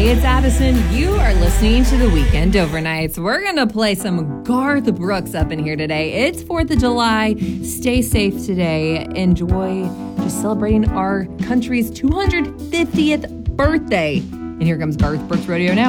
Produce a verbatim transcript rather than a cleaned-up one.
Hey, it's Addison. You are listening to the Weekend Overnights. We're going to play some Garth Brooks up in here today. It's fourth of July. Stay safe today. Enjoy just celebrating our country's two hundred fiftieth birthday. And here comes Garth Brooks Rodeo now.